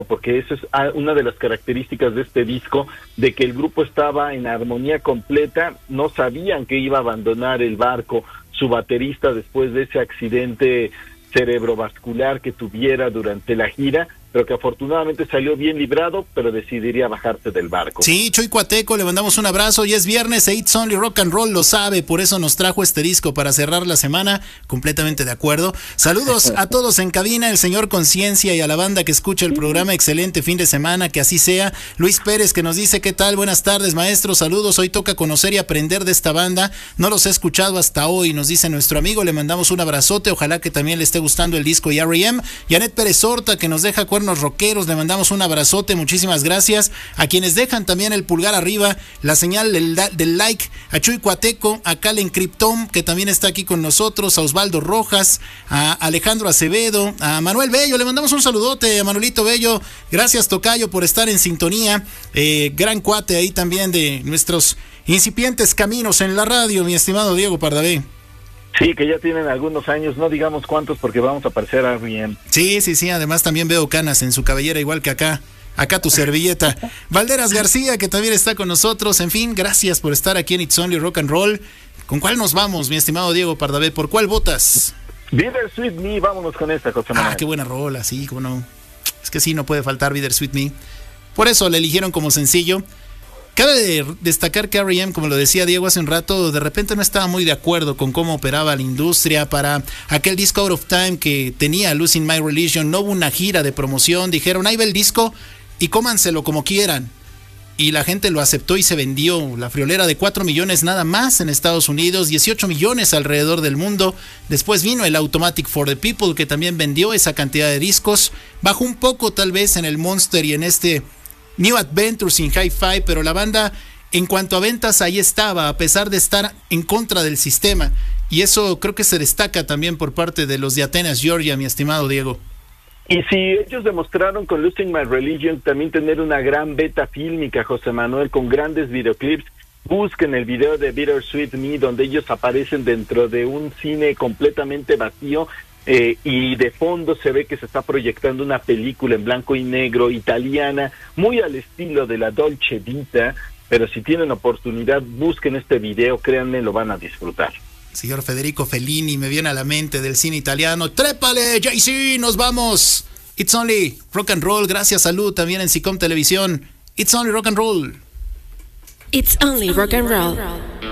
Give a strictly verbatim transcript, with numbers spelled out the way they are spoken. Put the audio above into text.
porque eso es una de las características de este disco, de que el grupo estaba en armonía completa, no sabían que iba a abandonar el barco su baterista después de ese accidente cerebrovascular que tuviera durante la gira, pero que afortunadamente salió bien librado, pero decidiría bajarse del barco. Sí, Chuy Cuateco, le mandamos un abrazo, y es viernes, e It's Only Rock and Roll lo sabe, por eso nos trajo este disco para cerrar la semana, completamente de acuerdo. Saludos a todos en cabina, el señor Conciencia, y a la banda que escucha el programa, excelente fin de semana, que así sea. Luis Pérez, que nos dice, ¿qué tal? Buenas tardes, maestro, saludos, hoy toca conocer y aprender de esta banda, no los he escuchado hasta hoy, nos dice nuestro amigo, le mandamos un abrazote, ojalá que también le esté gustando el disco y R E M. Janet Pérez Horta, que nos deja cuernos rockeros, le mandamos un abrazote, muchísimas gracias. A quienes dejan también el pulgar arriba, la señal del, del like, a Chuy Cuateco, a Calen Krypton, que también está aquí con nosotros, a Osvaldo Rojas, a Alejandro Acevedo, a Manuel Bello, le mandamos un saludote a Manuelito Bello, gracias tocayo por estar en sintonía, eh, gran cuate ahí también de nuestros incipientes caminos en la radio, mi estimado Diego Pardavé. Sí, que ya tienen algunos años, no digamos cuántos porque vamos a parecer a R E M. Sí, sí, sí, además también veo canas en su cabellera igual que acá, acá tu servilleta. Valderas García, que también está con nosotros, en fin, gracias por estar aquí en It's Only Rock and Roll. ¿Con cuál nos vamos, mi estimado Diego Pardavé? ¿Por cuál votas? Bittersweet Me, vámonos con esta, José Manuel. Ah, qué buena rola, sí, cómo no. Es que sí, no puede faltar Bittersweet Me. Por eso la eligieron como sencillo. Cabe destacar que R E M, como lo decía Diego hace un rato, de repente no estaba muy de acuerdo con cómo operaba la industria. Para aquel disco Out of Time que tenía Losing My Religion, no hubo una gira de promoción, dijeron, ahí va el disco y cómanselo como quieran. Y la gente lo aceptó y se vendió. La friolera de cuatro millones nada más en Estados Unidos, dieciocho millones alrededor del mundo. Después vino el Automatic for the People, que también vendió esa cantidad de discos. Bajó un poco tal vez en el Monster y en este New Adventures in Hi-Fi, pero la banda en cuanto a ventas ahí estaba, a pesar de estar en contra del sistema, y eso creo que se destaca también por parte de los de Atenas, Georgia, mi estimado Diego. Y si ellos demostraron con Losing My Religion también tener una gran beta fílmica, José Manuel, con grandes videoclips, busquen el video de Bittersweet Me, donde ellos aparecen dentro de un cine completamente vacío, Eh, y de fondo se ve que se está proyectando una película en blanco y negro italiana, muy al estilo de la Dolce Vita, pero si tienen oportunidad, busquen este video, créanme, lo van a disfrutar. Señor Federico Fellini me viene a la mente del cine italiano. ¡Trépale, Jay-Z! ¡Nos vamos! It's Only Rock and Roll, gracias, salud, también en SICOM Televisión. It's Only Rock and Roll. It's Only Rock and Roll.